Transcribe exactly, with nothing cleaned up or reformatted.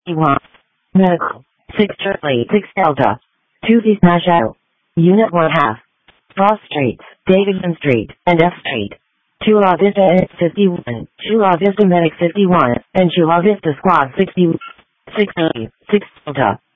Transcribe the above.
fifty-one. Medical. six Charlie, six Delta. two East Nashville. Unit one half. Cross Streets, Davidson Street, and F Street. Chula Vista fifty-one, Chula Vista Medic fifty-one, and Chula Vista Squad sixty, six A, six Delta.